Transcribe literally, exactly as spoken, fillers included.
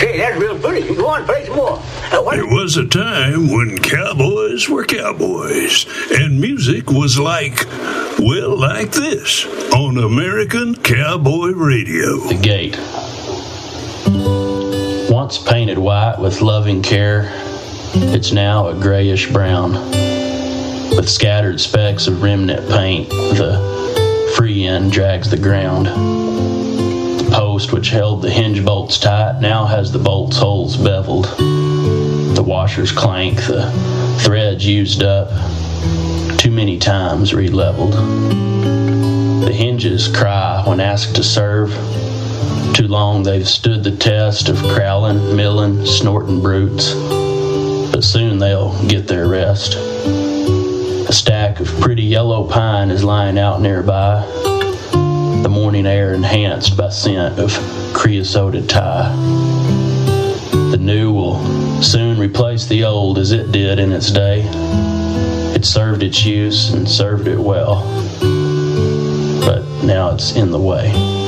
Okay, that's real pretty. Go on, play some more. Uh, what? There was a time when cowboys were cowboys, and music was like, well, like this, on American Cowboy Radio. The Gate. Once painted white with loving care, it's now a grayish brown, with scattered specks of remnant paint. The free end drags the ground. The post which held the hinge bolts tight now has the bolts holes beveled. The washers clank, the threads used up, too many times re-leveled. The hinges cry when asked to serve. Too long they've stood the test of crowling, milling, snorting brutes. But soon they'll get their rest. A stack of pretty yellow pine is lying out nearby, the morning air enhanced by scent of creosoted tie. The new will soon replace the old as it did in its day. It served its use and served it well, but now it's in the way.